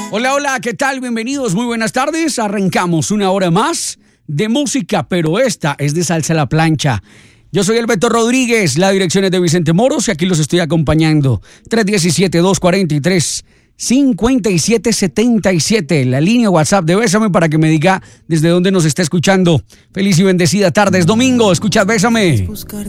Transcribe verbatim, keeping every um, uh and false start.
Hola, hola, ¿qué tal? Bienvenidos, muy buenas tardes. Arrancamos una hora más de música, pero esta es de salsa a la plancha. Yo soy el Beto Rodríguez, la dirección es de Vicente Moros y aquí los estoy acompañando. tres uno siete, dos cuatro tres, cinco siete siete siete, la línea WhatsApp de Bésame para que me diga desde dónde nos está escuchando. Feliz y bendecida tarde, es domingo, escuchas Bésame.